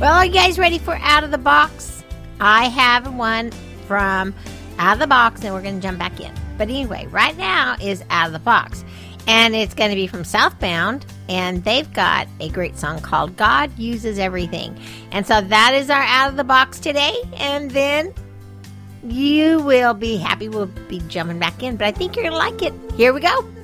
Well, are you guys ready for Out of the Box? I have one from Out of the Box, and we're going to jump back in. But anyway, right now is Out of the Box. And it's going to be from Southbound, and they've got a great song called God Uses Everything. And so that is our Out of the Box today, and then you will be happy we'll be jumping back in. But I think you're going to like it. Here we go.